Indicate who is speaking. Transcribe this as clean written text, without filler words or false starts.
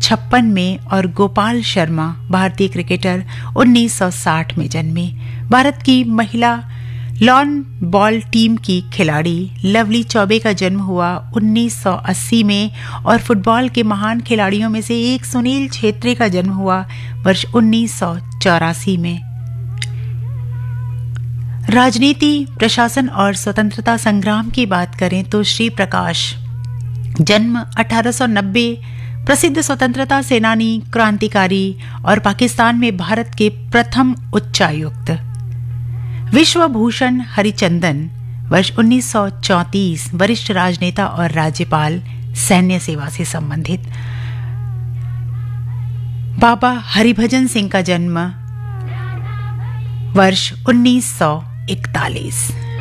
Speaker 1: 1956 में और गोपाल शर्मा भारतीय क्रिकेटर 1960 में जन्मे। भारत की महिला लॉन बॉल टीम की खिलाड़ी लवली चौबे का जन्म हुआ 1980 में और फुटबॉल के महान खिलाड़ियों में से एक सुनील छेत्री का जन्म हुआ वर्ष 1984 में। राजनीति, प्रशासन और स्वतंत्रता संग्राम की बात करें तो श्री प्रकाश जन्म 1890, प्रसिद्ध स्वतंत्रता सेनानी, क्रांतिकारी और पाकिस्तान में भारत के प्रथम उच्चायुक्त। विश्वभूषण हरिचंदन वर्ष 1934, वरिष्ठ राजनेता और राज्यपाल, सैन्य सेवा से संबंधित। बाबा हरिभजन सिंह का जन्म वर्ष 1941।